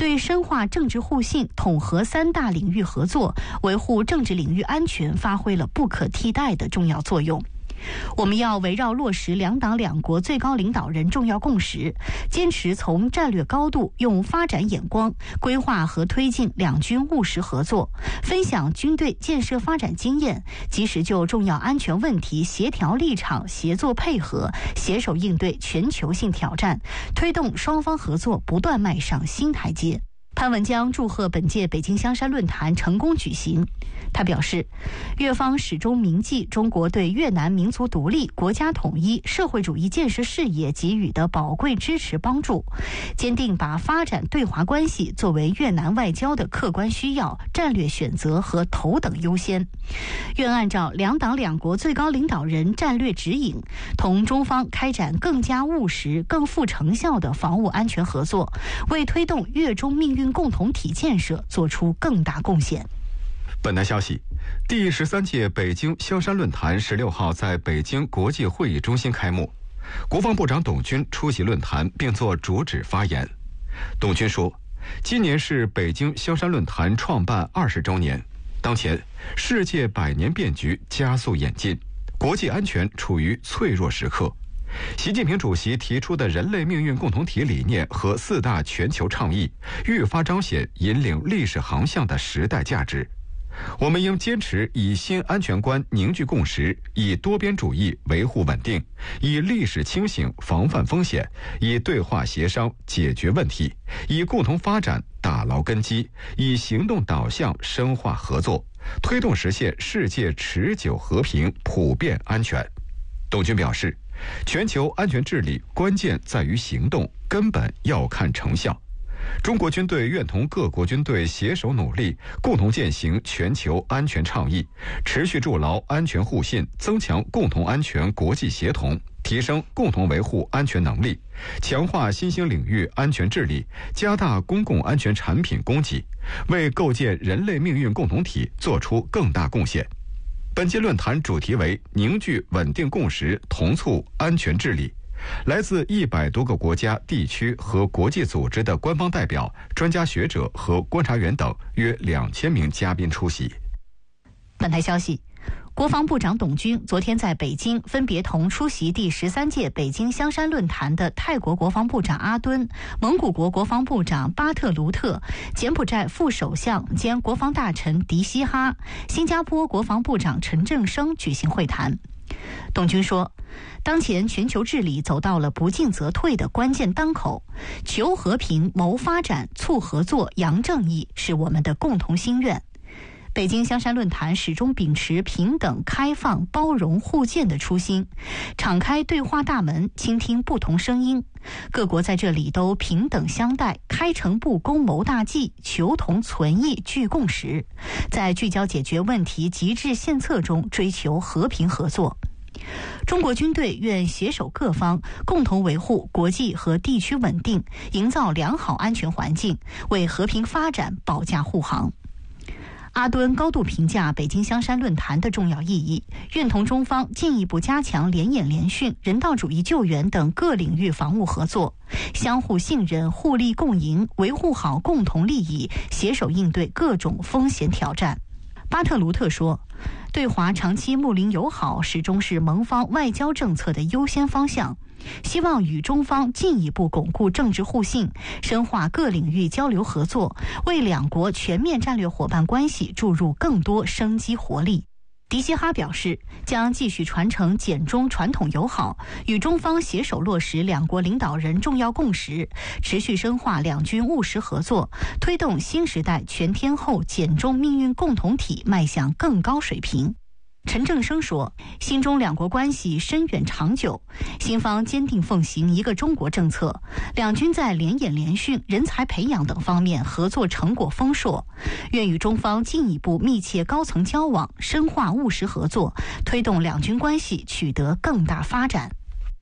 对深化政治互信、统合3大领域合作，维护政治领域安全发挥了不可替代的重要作用。我们要围绕落实两党两国最高领导人重要共识，坚持从战略高度用发展眼光规划和推进两军务实合作，分享军队建设发展经验，及时就重要安全问题协调立场，协作配合，携手应对全球性挑战，推动双方合作不断迈上新台阶。潘文江祝贺本届北京香山论坛成功举行。他表示，越方始终铭记中国对越南民族独立、国家统一、社会主义建设事业给予的宝贵支持帮助，坚定把发展对华关系作为越南外交的客观需要、战略选择和头等优先。愿按照两党两国最高领导人战略指引，同中方开展更加务实、更富成效的防务安全合作，为推动越中命运共同体建设做出更大贡献。 本台消息，第13届北京香山论坛16号在北京国际会议中心开幕，国防部长董军出席论坛并作主旨发言。董军说，今年是北京香山论坛创办20周年，当前世界百年变局加速演进，国际安全处于脆弱时刻。习近平主席提出的人类命运共同体理念和4大全球倡议，愈发彰显引领历史航向的时代价值。我们应坚持以新安全观凝聚共识，以多边主义维护稳定，以历史清醒防范风险，以对话协商解决问题，以共同发展打牢根基，以行动导向深化合作，推动实现世界持久和平、普遍安全。董军表示，全球安全治理关键在于行动，根本要看成效。中国军队愿同各国军队携手努力，共同践行全球安全倡议，持续筑牢安全互信，增强共同安全国际协同，提升共同维护安全能力，强化新兴领域安全治理，加大公共安全产品供给，为构建人类命运共同体作出更大贡献。本届论坛主题为凝聚稳定共识，同促安全治理。来自100多个国家、地区和国际组织的官方代表、专家学者和观察员等约2000名嘉宾出席。 本台消息，国防部长董军昨天在北京分别同出席第13届北京香山论坛的泰国国防部长阿敦、蒙古国国防部长巴特卢特、柬埔寨副首相兼国防大臣迪希哈、新加坡国防部长陈正生举行会谈。董军说，当前全球治理走到了不进则退的关键当口，求和平、谋发展、促合作、扬正义是我们的共同心愿。北京香山论坛始终秉持平等、开放、包容、互鉴的初心，敞开对话大门，倾听不同声音。各国在这里都平等相待，开诚布公谋大计，求同存异聚共识，在聚焦解决问题、极致献策中追求和平合作。中国军队愿携手各方，共同维护国际和地区稳定，营造良好安全环境，为和平发展保驾护航。阿敦高度评价北京香山论坛的重要意义，愿同中方进一步加强联演联训、人道主义救援等各领域防务合作，相互信任、互利共赢，维护好共同利益，携手应对各种风险挑战。巴特卢特说，对华长期睦邻友好始终是盟方外交政策的优先方向，希望与中方进一步巩固政治互信，深化各领域交流合作，为两国全面战略伙伴关系注入更多生机活力。迪希哈表示，将继续传承柬中传统友好，与中方携手落实两国领导人重要共识，持续深化两军务实合作，推动新时代全天候柬中命运共同体迈向更高水平。陈正生说，新中两国关系深远长久，新方坚定奉行一个中国政策，两军在联演联训、人才培养等方面合作成果丰硕，愿与中方进一步密切高层交往，深化务实合作，推动两军关系取得更大发展。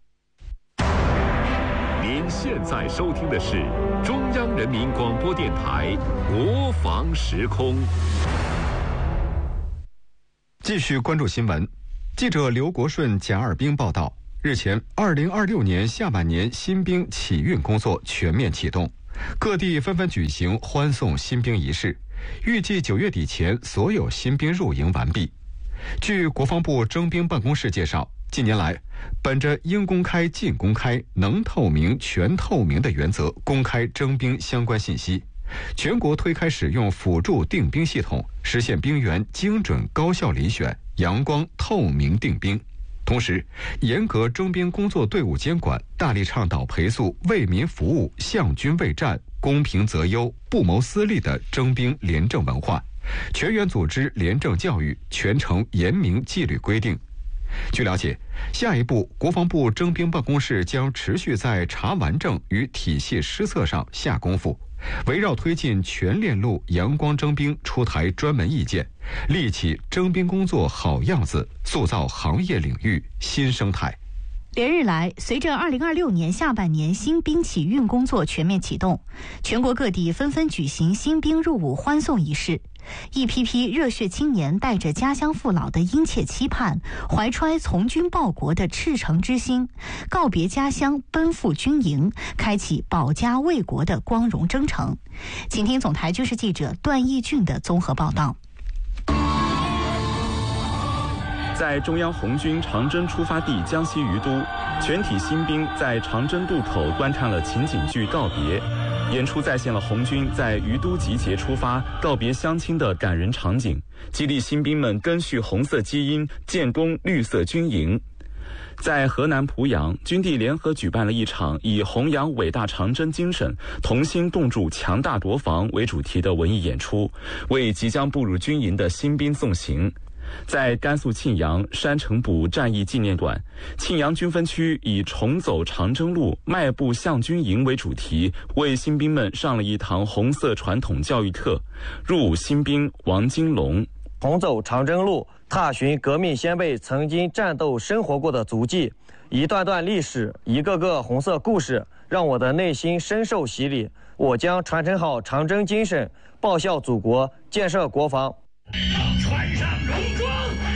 您现在收听的是中央人民广播电台国防时空。 继续关注新闻，记者刘国顺、贾尔兵报道，日前，2026年下半年新兵启运工作全面启动， 各地纷纷举行欢送新兵仪式，预计9月底前所有新兵入营完毕。据国防部征兵办公室介绍，近年来，本着应公开尽公开、能透明全透明的原则，公开征兵相关信息，全国推开使用辅助定兵系统，实现兵员精准高效遴选、阳光透明定兵。同时，严格征兵工作队伍监管，大力倡导培塑为民服务、向军为战、公平择优、不谋私利的征兵廉政文化，全员组织廉政教育，全程严明纪律规定。据了解，下一步国防部征兵办公室将持续在查完证与体系施策上下功夫，围绕推进全链路阳光征兵出台专门意见，立起征兵工作好样子，塑造行业领域新生态。 连日来，随着2026年下半年新兵起运工作全面启动，全国各地纷纷举行新兵入伍欢送仪式。一批批热血青年带着家乡父老的殷切期盼，怀揣从军报国的赤诚之心，告别家乡，奔赴军营，开启保家卫国的光荣征程。请听总台军事记者段义俊的综合报道。 在中央红军长征出发地江西于都，全体新兵在长征渡口观看了情景剧告别，演出再现了红军在于都集结出发、告别乡亲的感人场景，激励新兵们根续红色基因，建功绿色军营。在河南濮阳，军地联合举办了一场以弘扬伟大长征精神、同心共筑强大国防为主题的文艺演出，为即将步入军营的新兵送行。在甘肃庆阳山城堡战役纪念馆，庆阳军分区以重走长征路，迈步向军营为主题，为新兵们上了一堂红色传统教育课。入伍新兵王金龙： 重走长征路，踏寻革命先辈曾经战斗生活过的足迹，一段段历史，一个个红色故事，让我的内心深受洗礼。我将传承好长征精神，报效祖国，建设国防。 穿上戎装。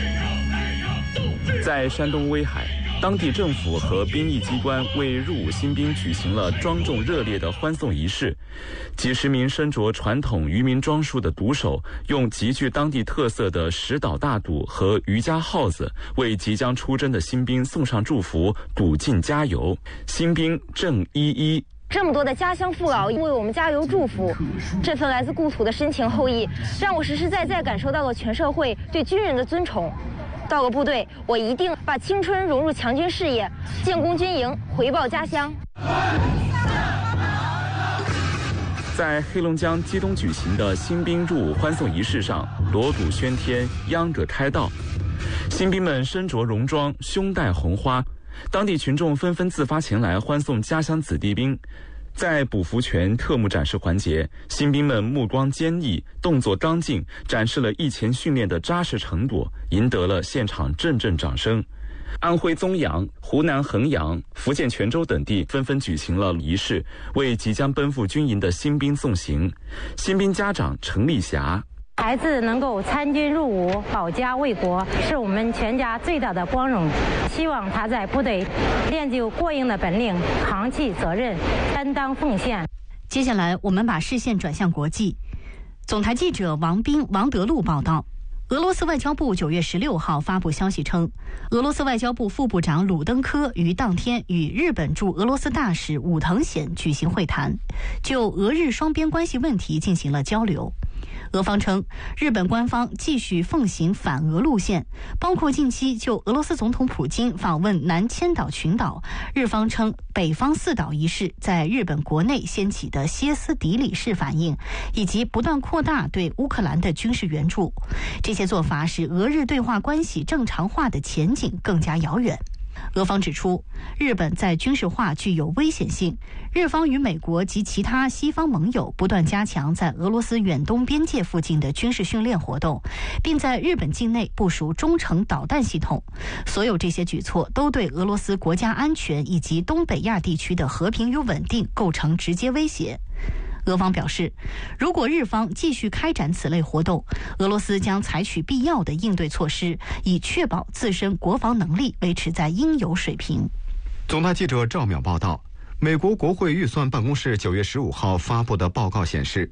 在山东威海，当地政府和兵役机关为入伍新兵举行了庄重热烈的欢送仪式。几十名身着传统渔民装束的赌手，用极具当地特色的石岛大赌和渔家号子，为即将出征的新兵送上祝福，赌劲加油。新兵郑依依： 这么多的家乡父老为我们加油祝福，这份来自故土的深情厚谊，让我实实在在感受到了全社会对军人的尊崇。到了部队，我一定把青春融入强军事业，建功军营，回报家乡。 在黑龙江鸡东举行的新兵入伍欢送仪式上，锣鼓喧天，秧歌开道，新兵们身着戎装，胸戴红花，当地群众纷纷自发前来欢送家乡子弟兵。在捕俘权特务展示环节，新兵们目光坚毅，动作刚劲，展示了役前训练的扎实成果，赢得了现场阵阵掌声。安徽枞阳、湖南衡阳、福建泉州等地纷纷举行了仪式，为即将奔赴军营的新兵送行。新兵家长陈丽霞： 孩子能够参军入伍，保家卫国，是我们全家最大的光荣。希望他在部队练就过硬的本领，扛起责任，担当奉献。 接下来，我们把视线转向国际。总台记者王德禄报道。俄罗斯外交部9月16号发布消息称，俄罗斯外交部副部长鲁登科于当天与日本驻俄罗斯大使武藤显举行会谈，就俄日双边关系问题进行了交流。俄方称，日本官方继续奉行反俄路线，包括近期就俄罗斯总统普京访问南千岛群岛，日方称北方四岛一事在日本国内掀起的歇斯底里式反应，以及不断扩大对乌克兰的军事援助。这些做法使俄日对话关系正常化的前景更加遥远。俄方指出，日本在军事化具有危险性，日方与美国及其他西方盟友不断加强在俄罗斯远东边界附近的军事训练活动，并在日本境内部署中程导弹系统。所有这些举措都对俄罗斯国家安全以及东北亚地区的和平与稳定构成直接威胁。俄方表示，如果日方继续开展此类活动，俄罗斯将采取必要的应对措施，以确保自身国防能力维持在应有水平。 总台记者赵淼报道， 美国国会预算办公室9月15号发布的报告显示，